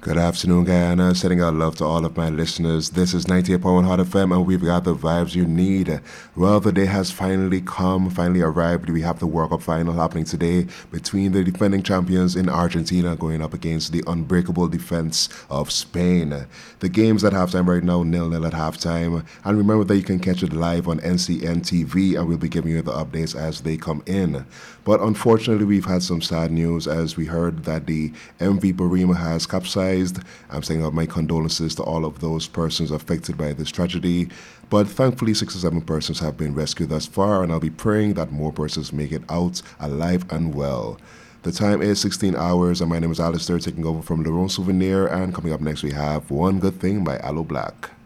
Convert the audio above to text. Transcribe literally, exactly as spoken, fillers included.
Good afternoon, Guyana. Sending out love to all of my listeners. This is ninety-eight point one Hot F M, and we've got the vibes you need. Well, the day has finally come, finally arrived. We have the World Cup final happening today between the defending champions in Argentina going up against the unbreakable defense of Spain. The game's at halftime right now, nil-nil at halftime. And remember that you can catch it live on N C N T V, and we'll be giving you the updates as they come in. But unfortunately, we've had some sad news as we heard that the M V Barima has capsized. I'm sending out my condolences to all of those persons affected by this tragedy. But thankfully, six or seven persons have been rescued thus far, and I'll be praying that more persons make it out alive and well. The time is sixteen hours, and my name is Alistair, taking over from Laurent Souvenir. And coming up next, we have One Good Thing by Aloe Black.